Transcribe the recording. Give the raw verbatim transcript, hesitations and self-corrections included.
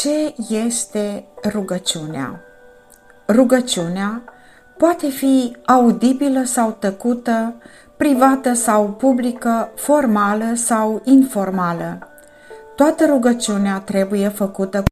Ce este rugăciunea? Rugăciunea poate fi audibilă sau tăcută, privată sau publică, formală sau informală. Toată rugăciunea trebuie făcută